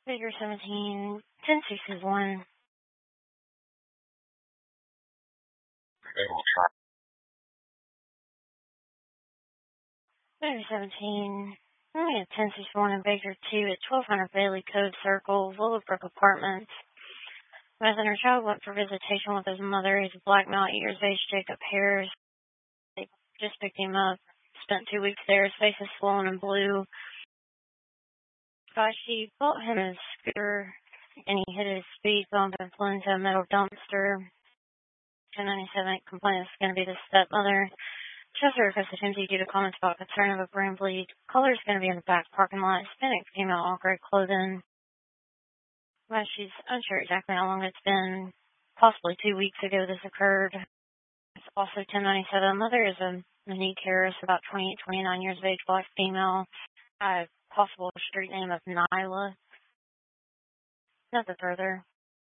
Figure 17, 1061. Okay, we'll try. Figure 17, 1061 in Baker 2 at 1200 Bailey Cove Circle, Willowbrook Apartments. Resident or child went for visitation with his mother. He's a black male, 8 years of age, Jacob Harris. They just picked him up. Spent 2 weeks there. His face is swollen and blue. She bought him a scooter, and he hit his speed bump and flew into a metal dumpster. 1097 complaint is going to be the stepmother. Chester requested him due to comments about concern of a brain bleed. Caller is going to be in the back parking lot. Hispanic female, all gray clothing. Well, she's unsure exactly how long it's been. Possibly 2 weeks ago this occurred. It's also 1097. Mother is a Monique Harris, about 28, 29 years of age, black female. Possible street name of Nyla. Nothing further.